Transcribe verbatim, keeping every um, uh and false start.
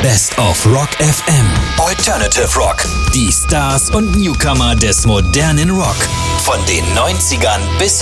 Best of Rock F M. Alternative Rock. Die Stars und Newcomer des modernen Rock. Von den neunzigern bis